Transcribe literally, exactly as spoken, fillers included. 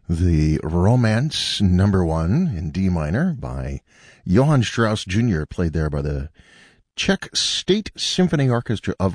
The Romance Number One in D minor by Johann Strauss Junior, played there by the Czech State Symphony Orchestra of